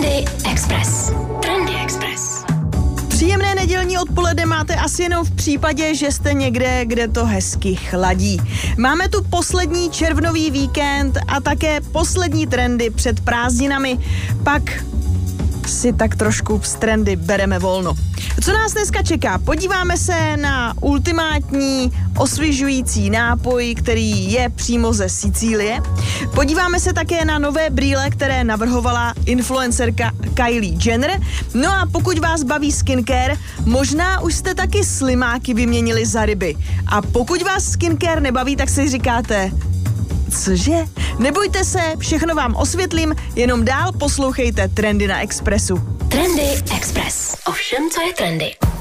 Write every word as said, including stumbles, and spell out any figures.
Trendy Express. Trendy Express. Příjemné nedělní odpoledne máte asi jenom v případě, že jste někde, kde to hezky chladí. Máme tu poslední červnový víkend a také poslední trendy před prázdninami. Pak si tak trošku z trendy bereme volno. Co nás dneska čeká? Podíváme se na ultimátní osvěžující nápoj, který je přímo ze Sicílie. Podíváme se také na nové brýle, které navrhovala influencerka Kylie Jenner. No a pokud vás baví skincare, možná už jste taky slimáky vyměnili za ryby. A pokud vás skincare nebaví, tak si říkáte... Cože? Nebojte se, všechno vám osvětlím, jenom dál poslouchejte Trendy na Expressu. Trendy Express. Ovšem, co je trendy.